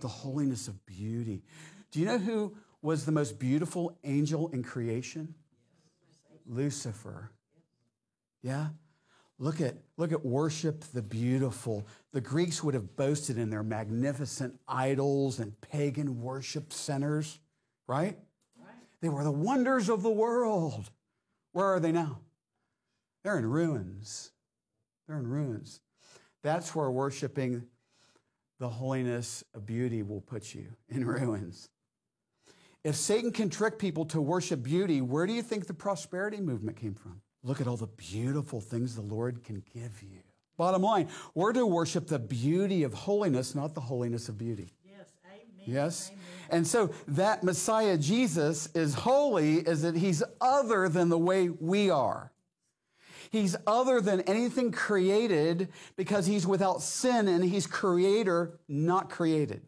the holiness of beauty. Do you know who was the most beautiful angel in creation? Lucifer. Yeah? Look at worship the beautiful. The Greeks would have boasted in their magnificent idols and pagan worship centers, right? They were the wonders of the world. Where are they now? They're in ruins. They're in ruins. That's where worshiping the holiness of beauty will put you, in ruins. If Satan can trick people to worship beauty, where do you think the prosperity movement came from? Look at all the beautiful things the Lord can give you. Bottom line, we're to worship the beauty of holiness, not the holiness of beauty. Yes, amen. Yes? Amen. And so that Messiah Jesus is holy, is that he's other than the way we are. He's other than anything created because he's without sin and he's creator, not created.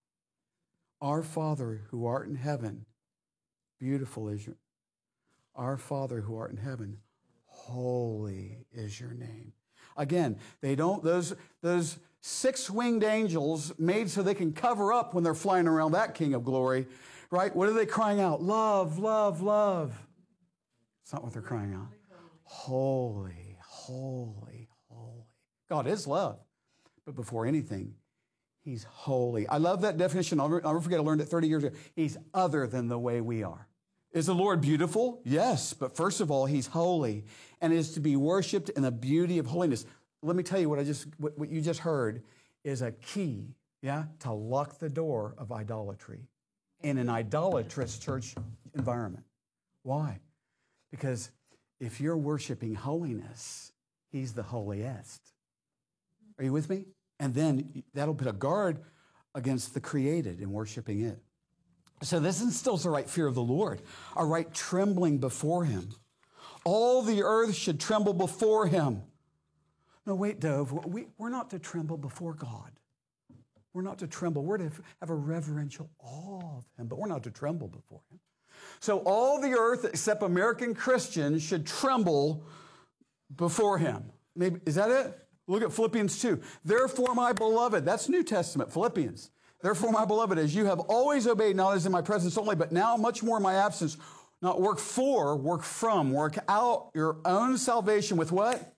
Our Father who art in heaven, beautiful is your, our Father who art in heaven, holy is your name. Again, they don't, those six-winged angels made so they can cover up when they're flying around that King of glory, right? What are they crying out? Love, love, love. It's not what they're crying out. Holy, holy, holy. God is love, but before anything, he's holy. I love that definition. I'll never forget, I learned it 30 years ago. He's other than the way we are. Is the Lord beautiful? Yes, but first of all, he's holy and is to be worshiped in the beauty of holiness. Let me tell you what you just heard is a key, to lock the door of idolatry in an idolatrous church environment. Why? Because if you're worshiping holiness, he's the holiest. Are you with me? And then that'll put a guard against the created in worshiping it. So this instills the right fear of the Lord, a right trembling before him. All the earth should tremble before him. No, wait, Dove, we're not to tremble before God. We're not to tremble. We're to have a reverential awe of him, but we're not to tremble before him. So all the earth except American Christians should tremble before him. Maybe, is that it? Look at Philippians 2. Therefore, my beloved, that's New Testament, Philippians. Therefore, my beloved, as you have always obeyed, not as in my presence only, but now much more in my absence, not work for, work from, work out your own salvation with what?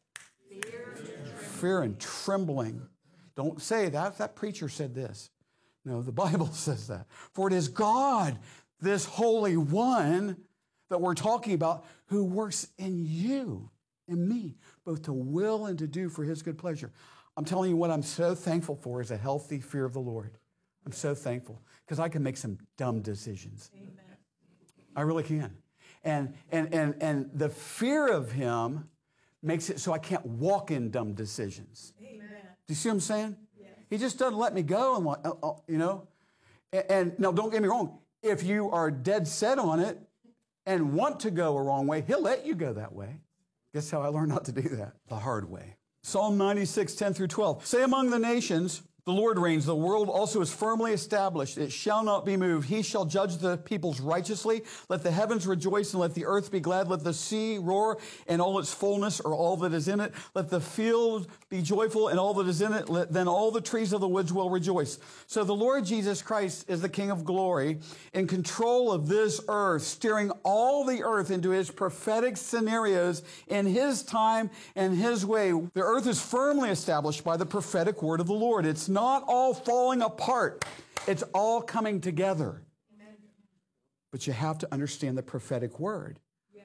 Fear and trembling. Don't say that preacher said this. No, the Bible says that. For it is God, this Holy One that we're talking about, who works in you, in me, both to will and to do for his good pleasure. I'm telling you what I'm so thankful for is a healthy fear of the Lord. I'm so thankful because I can make some dumb decisions. Amen. I really can. And the fear of him makes it so I can't walk in dumb decisions. Amen. Do you see what I'm saying? Yes. He just doesn't let me go, and And now, don't get me wrong. If you are dead set on it and want to go a wrong way, he'll let you go that way. Guess how I learned not to do that? The hard way. Psalm 96, 10 through 12. Say among the nations, the Lord reigns. The world also is firmly established. It shall not be moved. He shall judge the peoples righteously. Let the heavens rejoice and let the earth be glad. Let the sea roar and all its fullness, or all that is in it. Let the field be joyful and all that is in it. Then all the trees of the woods will rejoice. So the Lord Jesus Christ is the King of glory, in control of this earth, steering all the earth into his prophetic scenarios in his time and his way. The earth is firmly established by the prophetic word of the Lord. It's not all falling apart. It's all coming together. Amen. But you have to understand the prophetic word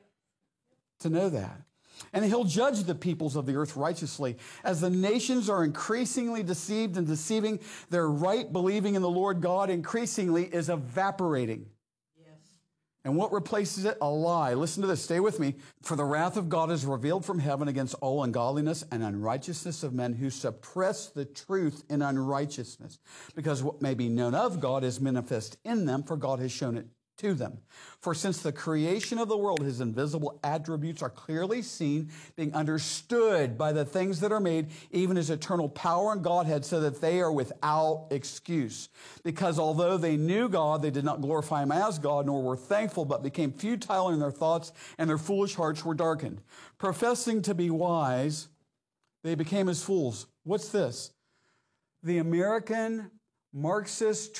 to know that. And he'll judge the peoples of the earth righteously. As the nations are increasingly deceived and deceiving, their right believing in the Lord God increasingly is evaporating. And what replaces it? A lie. Listen to this. Stay with me. For the wrath of God is revealed from heaven against all ungodliness and unrighteousness of men who suppress the truth in unrighteousness. Because what may be known of God is manifest in them, for God has shown it to them. For since the creation of the world, his invisible attributes are clearly seen, being understood by the things that are made, even his eternal power and Godhead, so that they are without excuse. Because although they knew God, they did not glorify him as God, nor were thankful, but became futile in their thoughts, and their foolish hearts were darkened. Professing to be wise, they became as fools. What's this? The American Marxist